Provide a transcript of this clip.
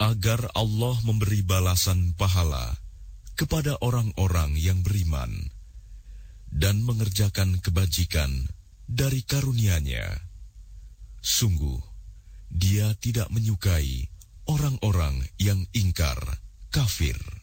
agar Allah memberi balasan pahala kepada orang-orang yang beriman dan mengerjakan kebajikan dari karunia-Nya. Sungguh, Dia tidak menyukai orang-orang yang ingkar, kafir.